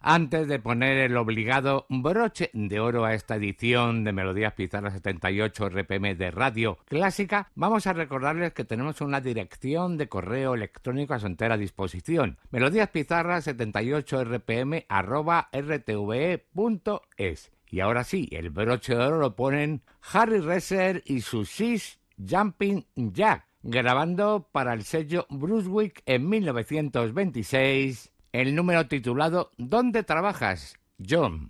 Antes de poner el obligado broche de oro a esta edición de Melodías Pizarras 78 RPM de Radio Clásica, vamos a recordarles que tenemos una dirección de correo electrónico a su entera disposición: melodíaspizarras78rpm@rtve.es. Y ahora sí, el broche de oro lo ponen Harry Reser y sus Six Jumping Jack, grabando para el sello Brunswick en 1926 el número titulado ¿Dónde trabajas, John?